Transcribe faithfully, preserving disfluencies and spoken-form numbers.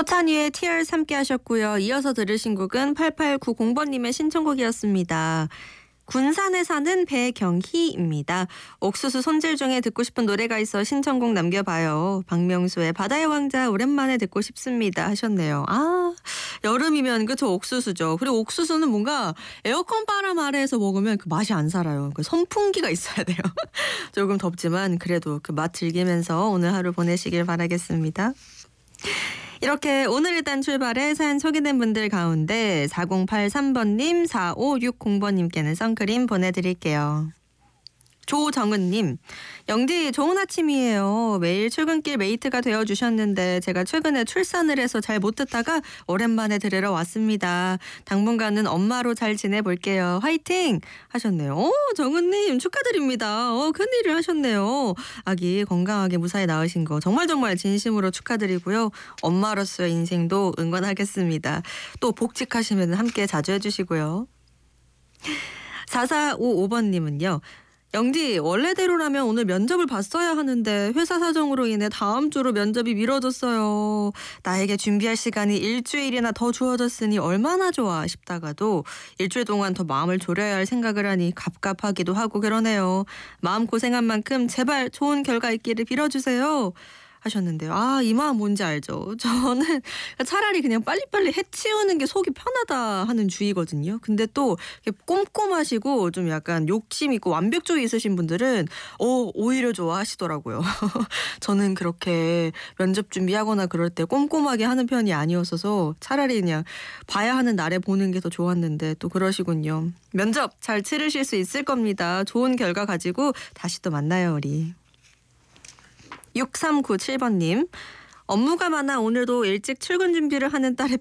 서탄이의 티얼스 함께 하셨고요. 이어서 들으신 곡은 팔팔구공번님의 신청곡이었습니다. 군산에 사는 배경희입니다. 옥수수 손질 중에 듣고 싶은 노래가 있어 신청곡 남겨봐요. 박명수의 바다의 왕자 오랜만에 듣고 싶습니다 하셨네요. 아, 여름이면 그쵸, 옥수수죠. 그리고 옥수수는 뭔가 에어컨 바람 아래에서 먹으면 그 맛이 안 살아요. 그 선풍기가 있어야 돼요. 조금 덥지만 그래도 그 맛 즐기면서 오늘 하루 보내시길 바라겠습니다. 이렇게 오늘 일단 출발에 사연 소개된 분들 가운데 사공팔삼번님, 사오육공번님께는 선크림 보내드릴게요. 조정은님, 영디 좋은 아침이에요. 매일 출근길 메이트가 되어주셨는데 제가 최근에 출산을 해서 잘 못 듣다가 오랜만에 들으러 왔습니다. 당분간은 엄마로 잘 지내볼게요. 화이팅! 하셨네요. 오, 정은님 축하드립니다. 어, 큰일을 하셨네요. 아기 건강하게 무사히 낳으신 거 정말 정말 진심으로 축하드리고요. 엄마로서의 인생도 응원하겠습니다. 또 복직하시면 함께 자주 해주시고요. 사사오오번님은요. 영디, 원래대로라면 오늘 면접을 봤어야 하는데 회사 사정으로 인해 다음 주로 면접이 미뤄졌어요. 나에게 준비할 시간이 일주일이나 더 주어졌으니 얼마나 좋아 싶다가도 일주일 동안 더 마음을 졸여야 할 생각을 하니 갑갑하기도 하고 그러네요. 마음고생한 만큼 제발 좋은 결과 있기를 빌어주세요. 하셨는데요. 아, 이 마음 뭔지 알죠? 저는 차라리 그냥 빨리빨리 해치우는 게 속이 편하다 하는 주의거든요. 근데 또 꼼꼼하시고 좀 약간 욕심 있고 완벽주의 있으신 분들은 어, 오히려 좋아하시더라고요. 저는 그렇게 면접 준비하거나 그럴 때 꼼꼼하게 하는 편이 아니었어서 차라리 그냥 봐야 하는 날에 보는 게 더 좋았는데 또 그러시군요. 면접 잘 치르실 수 있을 겁니다. 좋은 결과 가지고 다시 또 만나요, 우리. 육삼구칠번님, 업무가 많아 오늘도 일찍 출근 준비를 하는 딸의